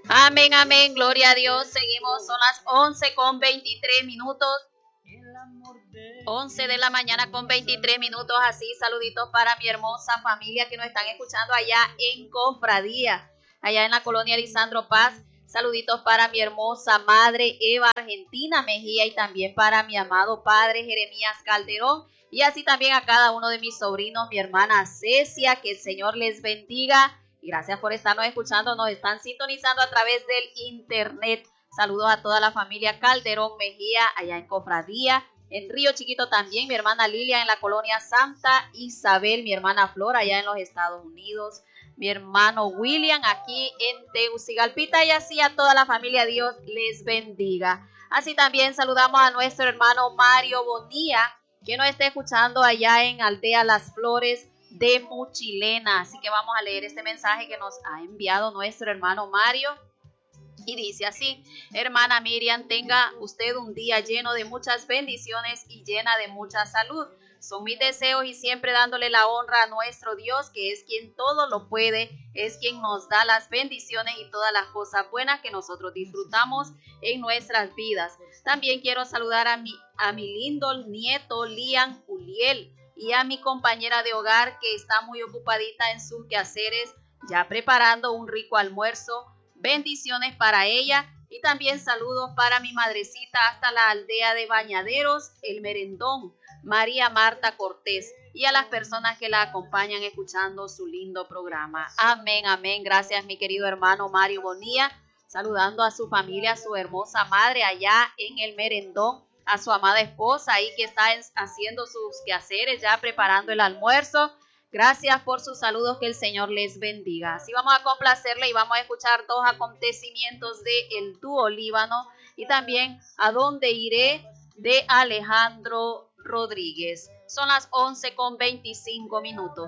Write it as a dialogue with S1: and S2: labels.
S1: Amén, amén, gloria a Dios. Seguimos, son las 11:23. 11 de la mañana con 23 minutos, así saluditos para mi hermosa familia que nos están escuchando allá en Cofradía, allá en la colonia Lisandro Paz. Saluditos para mi hermosa madre Eva Argentina Mejía y también para mi amado padre Jeremías Calderón y así también a cada uno de mis sobrinos, mi hermana Cecia, que el Señor les bendiga y gracias por estarnos escuchando, nos están sintonizando a través del internet. Saludos a toda la familia Calderón Mejía allá en Cofradía. En Río Chiquito también, mi hermana Lilia en la colonia Santa Isabel, mi hermana Flor allá en los Estados Unidos, mi hermano William aquí en Tegucigalpita y así a toda la familia, Dios les bendiga. Así también saludamos a nuestro hermano Mario Bonilla, que nos está escuchando allá en Aldea Las Flores de Muchilena. Así que vamos a leer este mensaje que nos ha enviado nuestro hermano Mario. Y dice así: hermana Miriam, tenga usted un día lleno de muchas bendiciones y llena de mucha salud. Son mis deseos y siempre dándole la honra a nuestro Dios, que es quien todo lo puede, es quien nos da las bendiciones y todas las cosas buenas que nosotros disfrutamos en nuestras vidas. También quiero saludar a mi lindo nieto Lian Uliel y a mi compañera de hogar que está muy ocupadita en sus quehaceres, ya preparando un rico almuerzo. Bendiciones para ella y también saludos para mi madrecita hasta la aldea de Bañaderos, El Merendón, María Marta Cortés, y a las personas que la acompañan escuchando su lindo programa. Amén, amén. Gracias, mi querido hermano Mario Bonilla, saludando a su familia, a su hermosa madre allá en El Merendón, a su amada esposa ahí que está haciendo sus quehaceres, ya preparando el almuerzo. Gracias por sus saludos, que el Señor les bendiga. Así vamos a complacerle y vamos a escuchar dos acontecimientos de El Dúo Líbano y también A Dónde Iré de Alejandro Rodríguez. Son las 11:25.